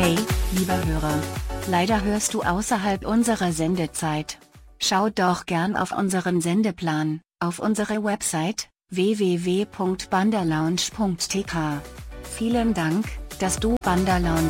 Hey, lieber Hörer. Leider hörst du außerhalb unserer Sendezeit. Schau doch gern auf unseren Sendeplan, auf unsere Website, www.bandalounge.tk. Vielen Dank, dass du Bandalounge